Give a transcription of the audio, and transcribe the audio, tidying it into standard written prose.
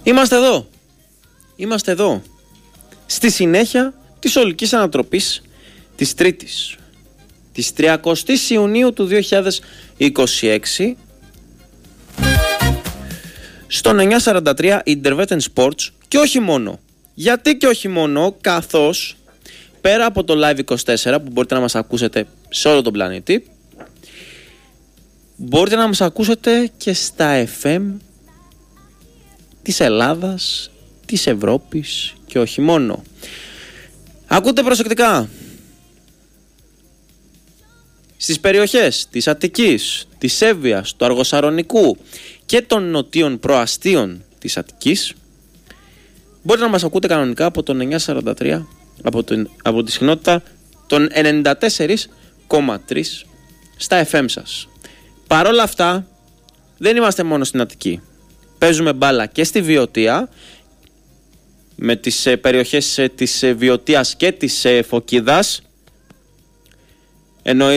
Είμαστε εδώ. Στη συνέχεια της ολικής ανατροπής της Τρίτης, της 30ης Ιουνίου του 2026, στον 943 Intervet Sports. Και όχι μόνο. Γιατί και όχι μόνο, καθώς πέρα από το Live24 που μπορείτε να μας ακούσετε σε όλο τον πλανήτη, μπορείτε να μας ακούσετε και στα FM της Ελλάδας, της Ευρώπης και όχι μόνο. Ακούτε προσεκτικά. Στις περιοχές της Αττικής, της Εύβοιας, του Αργοσαρονικού και των νοτίων προαστίων της Αττικής, μπορείτε να μας ακούτε κανονικά από τον 943, από τη συχνότητα των 94,3 στα FM σας. Παρόλα αυτά, δεν είμαστε μόνο στην Αττική. Παίζουμε μπάλα και στη Βιωτία, με τις περιοχές της Βιωτίας και της Φωκίδας.